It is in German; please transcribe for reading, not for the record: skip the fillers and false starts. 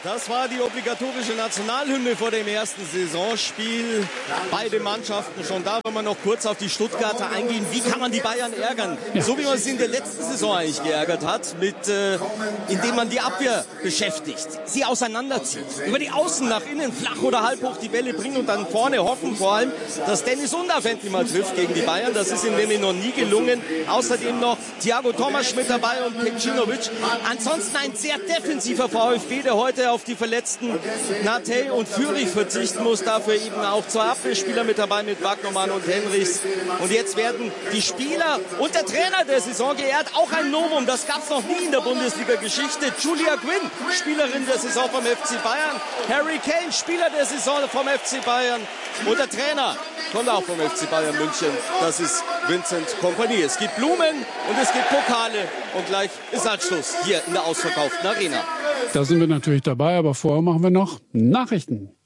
Das war die obligatorische Nationalhymne vor dem ersten Saisonspiel. Beide Mannschaften schon da, wenn wir noch kurz auf die Stuttgarter eingehen. Wie kann man die Bayern ärgern? Ja. So wie man es in der letzten Saison eigentlich geärgert hat, indem man die Abwehr beschäftigt, sie auseinanderzieht, über die Außen nach innen flach oder halb hoch die Bälle bringen und dann vorne hoffen vor allem, dass Dennis Undaff endlich mal trifft gegen die Bayern. Das ist ihm nämlich noch nie gelungen. Außerdem noch Thiago Tomasch mit dabei und Pecinovic. Ansonsten ein sehr defensiver VfB, der heute auf die verletzten Nate und Führig verzichten muss. Dafür eben auch zwei Abwehrspieler mit dabei, mit Wagnermann und Henrichs. Und jetzt werden die Spieler und der Trainer der Saison geehrt. Auch ein Novum, das gab es noch nie in der Bundesliga-Geschichte. Julia Quinn, Spielerin der Saison vom FC Bayern. Harry Kane, Spieler der Saison vom FC Bayern. Und der Trainer kommt auch vom FC Bayern München. Das ist Vincent Kompany. Es gibt Blumen und es gibt Pokale. Und gleich ist Anschluss hier in der ausverkauften Arena. Da sind wir natürlich dabei, aber vorher machen wir noch Nachrichten.